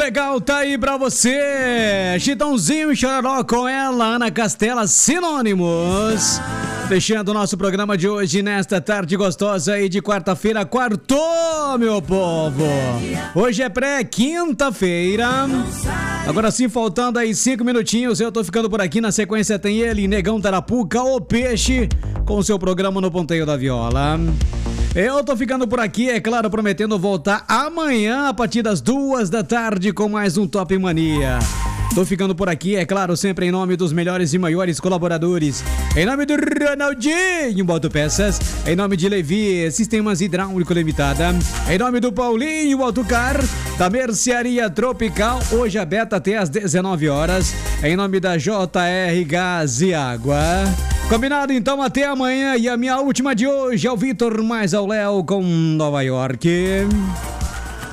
legal tá aí pra você. Chitãozinho e Chororó com ela, Ana Castela, Sinônimos. Fechando o nosso programa de hoje, nesta tarde gostosa aí de quarta-feira. Quartou, meu povo. Hoje é pré-quinta-feira. Agora sim, faltando aí 5 minutinhos, eu tô ficando por aqui. Na sequência tem ele, Negão Tarapuca, o Peixe, com o seu programa No Ponteio da Viola. Eu tô ficando por aqui, é claro, prometendo voltar amanhã a partir das 2 da tarde com mais um Top Mania. Tô ficando por aqui, é claro, sempre em nome dos melhores e maiores colaboradores. Em nome do Ronaldinho Autopeças, em nome de Levi Sistemas Hidráulico Limitada, em nome do Paulinho Autocar, da Mercearia Tropical, hoje aberta até às 19 horas, em nome da JR Gás e Água. Combinado então, até amanhã. E a minha última de hoje é o Vitor mais ao Léo com Nova York.